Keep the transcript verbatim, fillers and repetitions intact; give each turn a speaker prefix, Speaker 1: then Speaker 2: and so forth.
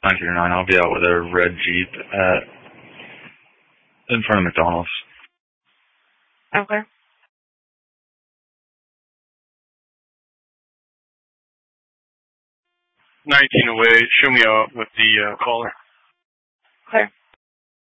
Speaker 1: nine two nine. I'll be out with a red Jeep at in front of McDonald's.
Speaker 2: Okay.
Speaker 3: nineteen away. Show me out with the uh, caller.
Speaker 2: Okay.